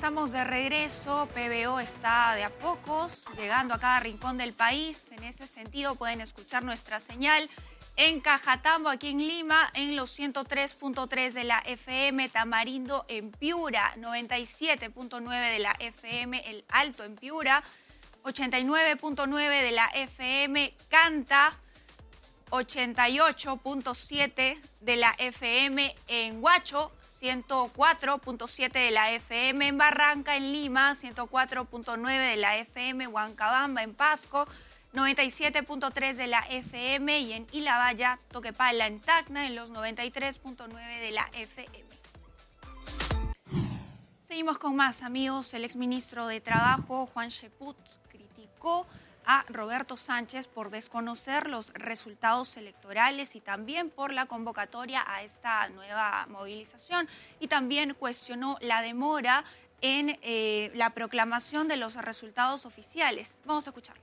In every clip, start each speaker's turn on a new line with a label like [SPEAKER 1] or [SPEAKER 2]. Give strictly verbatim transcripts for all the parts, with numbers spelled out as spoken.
[SPEAKER 1] estamos de regreso. P B O está de a pocos llegando a cada rincón del país. En ese sentido pueden escuchar nuestra señal en Cajatambo, aquí en Lima, en los ciento tres punto tres de la F M, Tamarindo en Piura, noventa y siete punto nueve de la F M, El Alto en Piura, ochenta y nueve punto nueve de la F M, Canta, ochenta y ocho punto siete de la F M en Huacho, ciento cuatro punto siete de la F M en Barranca, en Lima, ciento cuatro punto nueve de la F M, Huancabamba en Pasco, noventa y siete punto tres de la F M y en Ilabaya, Toquepala en Tacna, en los noventa y tres punto nueve de la F M. Seguimos con más, amigos. El exministro de Trabajo, Juan Cheput, criticó a Roberto Sánchez por desconocer los resultados electorales y también por la convocatoria a esta nueva movilización, y también cuestionó la demora en eh, la proclamación de los resultados oficiales. Vamos a escucharlo.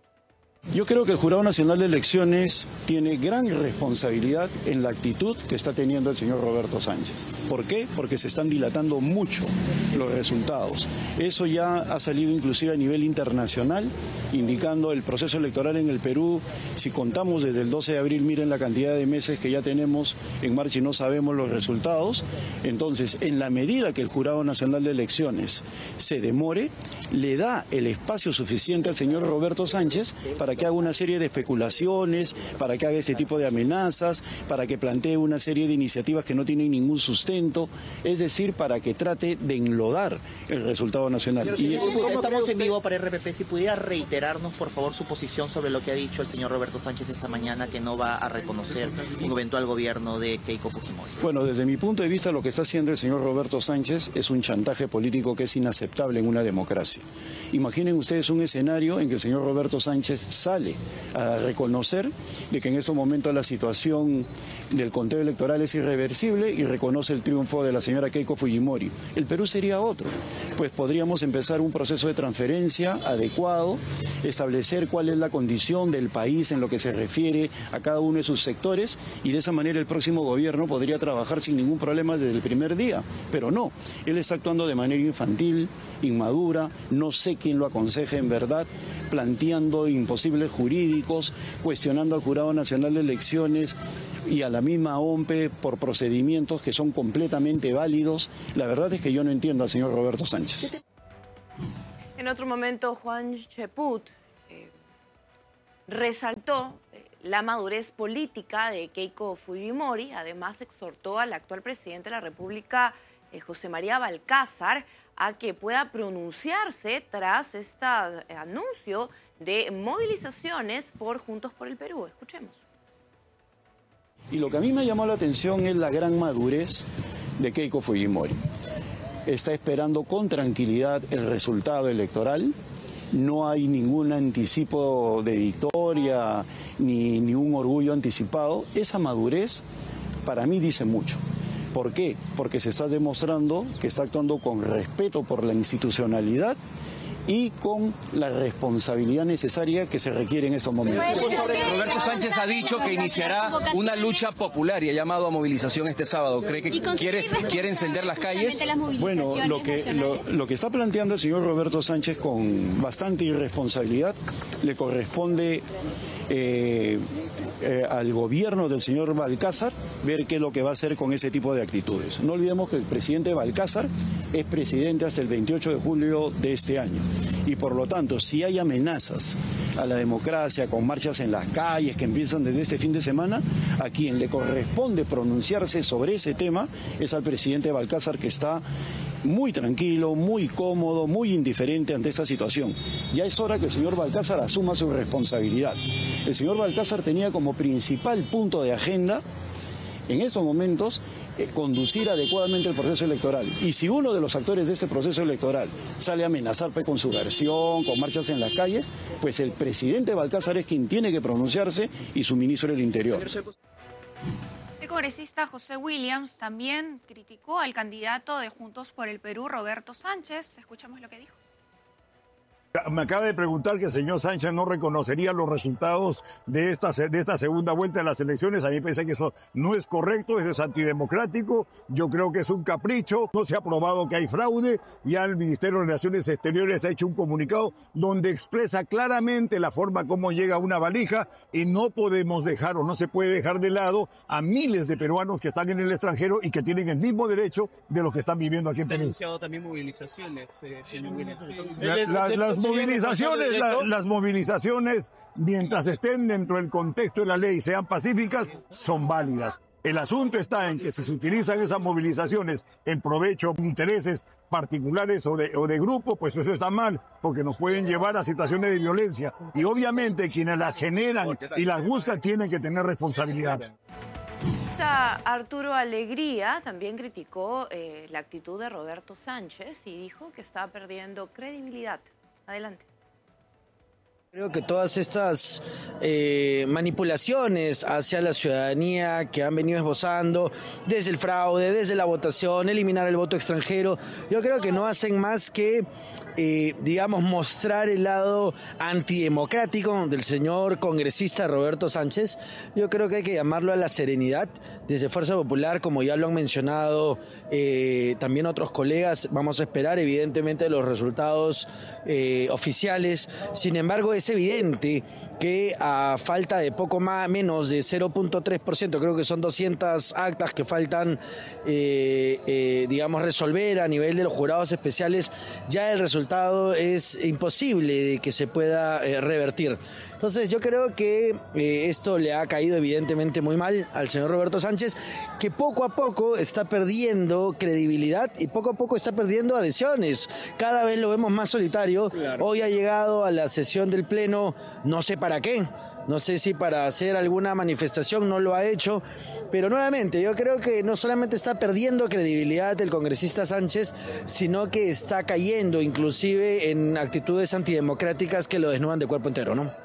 [SPEAKER 2] Yo creo que el Jurado Nacional de Elecciones tiene gran responsabilidad en la actitud que está teniendo el señor Roberto Sánchez. ¿Por qué? Porque se están dilatando mucho los resultados. Eso ya ha salido inclusive a nivel internacional, indicando el proceso electoral en el Perú. Si contamos desde el doce de abril, miren la cantidad de meses que ya tenemos en marcha y no sabemos los resultados. Entonces, en la medida que el Jurado Nacional de Elecciones se demore, le da el espacio suficiente al señor Roberto Sánchez para que haga una serie de especulaciones, para que haga ese tipo de amenazas, para que plantee una serie de iniciativas que no tienen ningún sustento, es decir, para que trate de enlodar el resultado nacional.
[SPEAKER 3] Señor, señor, y estamos en vivo para R P P. Si pudiera reiterarnos, por favor, su posición sobre lo que ha dicho el señor Roberto Sánchez esta mañana, que no va a reconocer un eventual gobierno de Keiko Fujimori.
[SPEAKER 2] Bueno, desde mi punto de vista, lo que está haciendo el señor Roberto Sánchez es un chantaje político que es inaceptable en una democracia. Imaginen ustedes un escenario en que el señor Roberto Sánchez sale a reconocer de que en estos momentos la situación del conteo electoral es irreversible y reconoce el triunfo de la señora Keiko Fujimori. El Perú sería otro, pues podríamos empezar un proceso de transferencia adecuado, establecer cuál es la condición del país en lo que se refiere a cada uno de sus sectores, y de esa manera el próximo gobierno podría trabajar sin ningún problema desde el primer día. Pero no, él está actuando de manera infantil, inmadura, no sé quién lo aconseja en verdad, planteando imposibles jurídicos, cuestionando al Jurado Nacional de Elecciones y a la misma O M P E por procedimientos que son completamente válidos. La verdad es que yo no entiendo al señor Roberto Sánchez.
[SPEAKER 4] En otro momento, Juan Cheput eh, resaltó eh, la madurez política de Keiko Fujimori. Además, exhortó al actual presidente de la República, eh, José María Balcázar, a que pueda pronunciarse tras este anuncio de movilizaciones por Juntos por el Perú. Escuchemos.
[SPEAKER 2] Y lo que a mí me llamó la atención es la gran madurez de Keiko Fujimori. Está esperando con tranquilidad el resultado electoral. No hay ningún anticipo de victoria ni, ni un orgullo anticipado. Esa madurez para mí dice mucho. ¿Por qué? Porque se está demostrando que está actuando con respeto por la institucionalidad y con la responsabilidad necesaria que se requiere en estos momentos.
[SPEAKER 5] Roberto Sánchez ha dicho que iniciará una lucha popular y ha llamado a movilización este sábado. ¿Cree que quiere, quiere encender las calles?
[SPEAKER 2] Bueno, lo que, lo, lo que está planteando el señor Roberto Sánchez con bastante irresponsabilidad le corresponde eh, eh, al gobierno del señor Balcázar ver qué es lo que va a hacer con ese tipo de actitudes. No olvidemos que el presidente Balcázar es presidente hasta el veintiocho de julio de este año. Y por lo tanto, si hay amenazas a la democracia con marchas en las calles que empiezan desde este fin de semana, a quien le corresponde pronunciarse sobre ese tema es al presidente Balcázar, que está muy tranquilo, muy cómodo, muy indiferente ante esta situación. Ya es hora que el señor Balcázar asuma su responsabilidad. El señor Balcázar tenía como principal punto de agenda en estos momentos eh, conducir adecuadamente el proceso electoral. Y si uno de los actores de este proceso electoral sale a amenazar pues, con su versión, con marchas en las calles, pues el presidente Balcázar es quien tiene que pronunciarse y su ministro del Interior.
[SPEAKER 1] El congresista José Williams también criticó al candidato de Juntos por el Perú, Roberto Sánchez. Escuchamos lo que dijo.
[SPEAKER 6] Me acaba de preguntar que el señor Sánchez no reconocería los resultados de esta, de esta segunda vuelta de las elecciones. A mí me parece que eso no es correcto, eso es antidemocrático. Yo creo que es un capricho. No se ha probado que hay fraude. Ya el Ministerio de Relaciones Exteriores ha hecho un comunicado donde expresa claramente la forma como llega una valija y no podemos dejar o no se puede dejar de lado a miles de peruanos que están en el extranjero y que tienen el mismo derecho de los que están viviendo aquí en Perú.
[SPEAKER 7] Se han anunciado también movilizaciones, eh, señor Williams.
[SPEAKER 6] La, la, las movilizaciones, la, las movilizaciones, mientras estén dentro del contexto de la ley y sean pacíficas, son válidas. El asunto está en que si se utilizan esas movilizaciones en provecho de intereses particulares o de, o de grupo, pues eso está mal, porque nos pueden llevar a situaciones de violencia. Y obviamente quienes las generan y las buscan tienen que tener responsabilidad.
[SPEAKER 4] Arturo Alegría también criticó eh, la actitud de Roberto Sánchez y dijo que está perdiendo credibilidad. Adelante.
[SPEAKER 8] Creo que todas estas eh, manipulaciones hacia la ciudadanía que han venido esbozando, desde el fraude, desde la votación, eliminar el voto extranjero, yo creo que no hacen más que, eh, digamos, mostrar el lado antidemocrático del señor congresista Roberto Sánchez. Yo creo que hay que llamarlo a la serenidad. Desde Fuerza Popular, como ya lo han mencionado eh, también otros colegas, vamos a esperar evidentemente los resultados eh, oficiales. Sin embargo, es evidente que a falta de poco más, menos de cero punto tres por ciento, creo que son doscientas actas que faltan, eh, eh, digamos, resolver a nivel de los jurados especiales, ya el resultado es imposible de que se pueda eh, revertir. Entonces yo creo que eh, esto le ha caído evidentemente muy mal al señor Roberto Sánchez, que poco a poco está perdiendo credibilidad y poco a poco está perdiendo adhesiones. Cada vez lo vemos más solitario. Claro. Hoy ha llegado a la sesión del Pleno, no sé para qué, no sé si para hacer alguna manifestación, no lo ha hecho. Pero nuevamente, yo creo que no solamente está perdiendo credibilidad el congresista Sánchez, sino que está cayendo inclusive en actitudes antidemocráticas que lo desnudan de cuerpo entero, ¿no?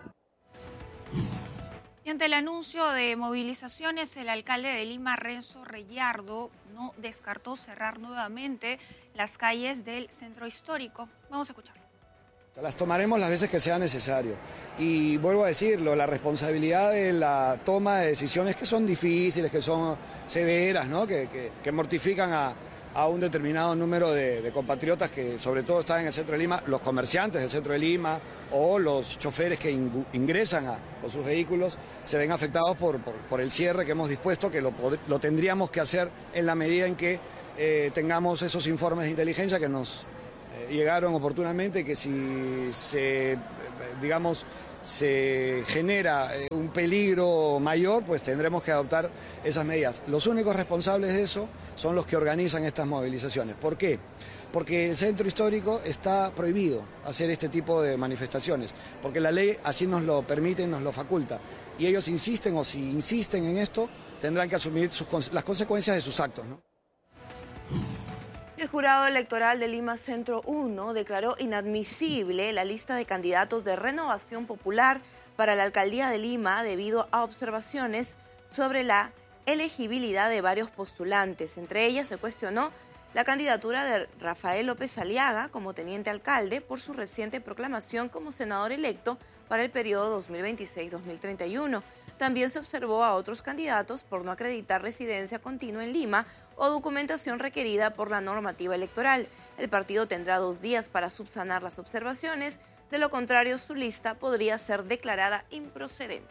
[SPEAKER 1] Y ante el anuncio de movilizaciones, el alcalde de Lima, Renzo Reyardo, no descartó cerrar nuevamente las calles del centro histórico. Vamos a escucharlo.
[SPEAKER 9] Las tomaremos las veces que sea necesario. Y vuelvo a decirlo, la responsabilidad de la toma de decisiones que son difíciles, que son severas, ¿no? que, que, que mortifican a, a un determinado número de, de compatriotas que sobre todo están en el centro de Lima, los comerciantes del centro de Lima o los choferes que in, ingresan a, con sus vehículos, se ven afectados por, por, por el cierre que hemos dispuesto, que lo, lo tendríamos que hacer en la medida en que eh, tengamos esos informes de inteligencia que nos eh, llegaron oportunamente, y que si se, eh, digamos, se genera un peligro mayor, pues tendremos que adoptar esas medidas. Los únicos responsables de eso son los que organizan estas movilizaciones. ¿Por qué? Porque el centro histórico está prohibido hacer este tipo de manifestaciones, porque la ley así nos lo permite, nos lo faculta. Y ellos insisten, o si insisten en esto, tendrán que asumir sus, las consecuencias de sus actos, ¿no?
[SPEAKER 4] El jurado electoral de Lima Centro uno declaró inadmisible la lista de candidatos de Renovación Popular para la alcaldía de Lima debido a observaciones sobre la elegibilidad de varios postulantes. Entre ellas se cuestionó la candidatura de Rafael López Aliaga como teniente alcalde por su reciente proclamación como senador electo para el periodo dos mil veintiséis a dos mil treinta y uno. También se observó a otros candidatos por no acreditar residencia continua en Lima o documentación requerida por la normativa electoral. El partido tendrá dos días para subsanar las observaciones, de lo contrario su lista podría ser declarada improcedente.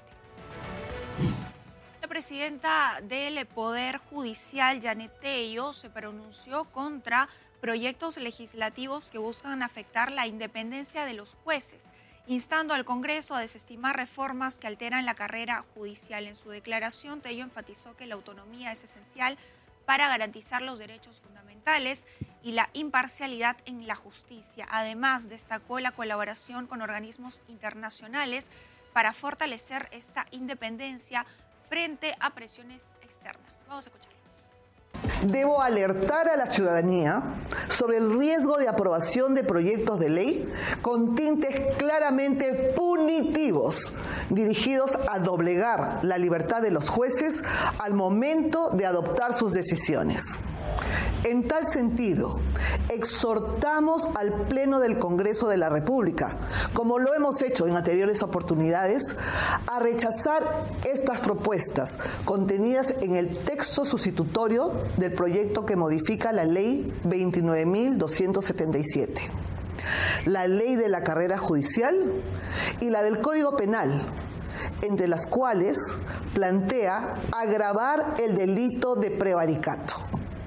[SPEAKER 1] La presidenta del Poder Judicial, Janet Tello, se pronunció contra proyectos legislativos que buscan afectar la independencia de los jueces, instando al Congreso a desestimar reformas que alteran la carrera judicial. En su declaración, Tello enfatizó que la autonomía es esencial para garantizar los derechos fundamentales y la imparcialidad en la justicia. Además, destacó la colaboración con organismos internacionales para fortalecer esta independencia frente a presiones externas. Vamos a escuchar.
[SPEAKER 10] Debo alertar a la ciudadanía sobre el riesgo de aprobación de proyectos de ley con tintes claramente punitivos, dirigidos a doblegar la libertad de los jueces al momento de adoptar sus decisiones. En tal sentido, exhortamos al Pleno del Congreso de la República, como lo hemos hecho en anteriores oportunidades, a rechazar estas propuestas contenidas en el texto sustitutorio del proyecto que modifica la Ley veintinueve mil doscientos setenta y siete, la Ley de la Carrera Judicial y la del Código Penal, entre las cuales plantea agravar el delito de prevaricato.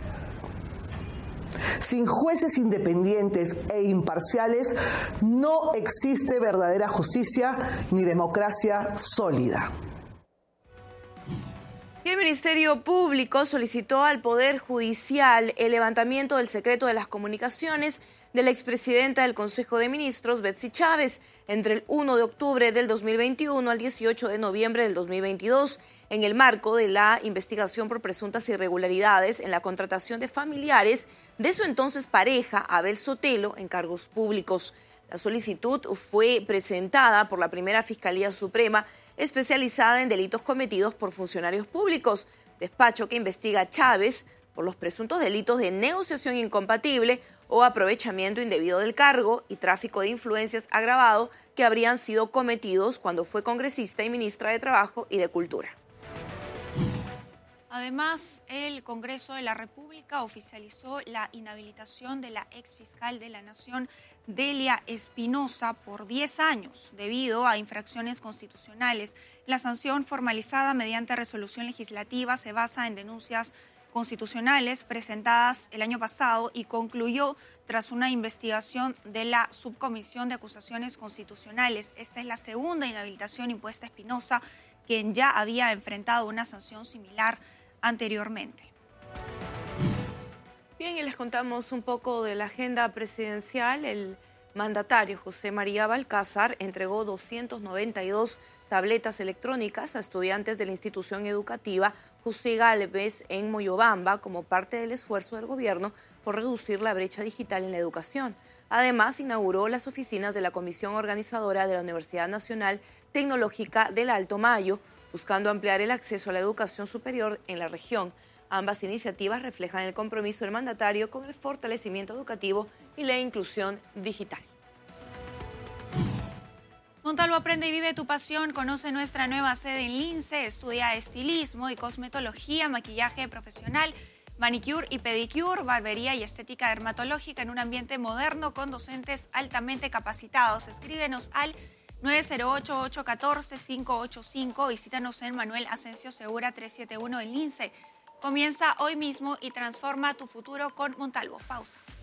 [SPEAKER 10] Sin jueces independientes e imparciales no existe verdadera justicia ni democracia sólida.
[SPEAKER 4] El Ministerio Público solicitó al Poder Judicial el levantamiento del secreto de las comunicaciones de la expresidenta del Consejo de Ministros, Betsy Chávez, entre el primero de octubre del dos mil veintiuno al dieciocho de noviembre del dos mil veintidós, en el marco de la investigación por presuntas irregularidades en la contratación de familiares de su entonces pareja, Abel Sotelo, en cargos públicos. La solicitud fue presentada por la primera Fiscalía Suprema, especializada en delitos cometidos por funcionarios públicos, despacho que investiga a Chávez por los presuntos delitos de negociación incompatible o aprovechamiento indebido del cargo y tráfico de influencias agravado que habrían sido cometidos cuando fue congresista y ministra de Trabajo y de Cultura.
[SPEAKER 1] Además, el Congreso de la República oficializó la inhabilitación de la exfiscal de la Nación, Delia Espinosa, por diez años debido a infracciones constitucionales. La sanción formalizada mediante resolución legislativa se basa en denuncias constitucionales presentadas el año pasado y concluyó tras una investigación de la Subcomisión de Acusaciones Constitucionales. Esta es la segunda inhabilitación impuesta a Espinosa, quien ya había enfrentado una sanción similar anteriormente.
[SPEAKER 4] Bien, y les contamos un poco de la agenda presidencial. El mandatario José María Balcázar entregó doscientas noventa y dos tabletas electrónicas a estudiantes de la institución educativa José Gálvez en Moyobamba como parte del esfuerzo del gobierno por reducir la brecha digital en la educación. Además, inauguró las oficinas de la Comisión Organizadora de la Universidad Nacional Tecnológica del Alto Mayo, buscando ampliar el acceso a la educación superior en la región. Ambas iniciativas reflejan el compromiso del mandatario con el fortalecimiento educativo y la inclusión digital.
[SPEAKER 1] Montalvo, aprende y vive tu pasión. Conoce nuestra nueva sede en Lince. Estudia estilismo y cosmetología, maquillaje profesional, manicure y pedicure, barbería y estética dermatológica en un ambiente moderno con docentes altamente capacitados. Escríbenos al nueve cero ocho, ocho uno cuatro, cinco ocho cinco. Visítanos en Manuel Asensio Segura trescientos setenta y uno en Lince. Comienza hoy mismo y transforma tu futuro con Montalvo. Pausa.